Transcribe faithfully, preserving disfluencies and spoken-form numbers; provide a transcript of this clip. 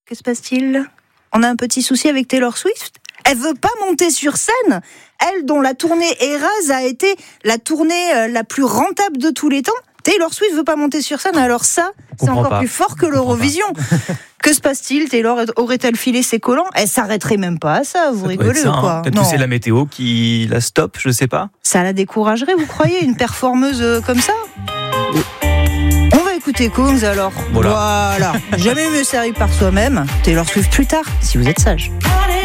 Que se passe-t-il ? On a un petit souci avec Taylor Swift ? Elle veut pas monter sur scène. Elle, dont la tournée Eras a été la tournée la plus rentable de tous les temps. Taylor Swift veut pas monter sur scène. Alors ça, c'est encore pas. plus fort que l'Eurovision. Que se passe-t-il ? Taylor aurait-elle filé ses collants ? Elle s'arrêterait même pas à ça. Vous ça rigolez ça, ou quoi ? Hein. Peut-être non. que c'est la météo qui la stoppe, je sais pas. Ça la découragerait, vous croyez, une performeuse comme ça ? On va écouter Kungs alors. Voilà. voilà. Jamais mieux servi par soi-même. Taylor Swift plus tard, si vous êtes sage.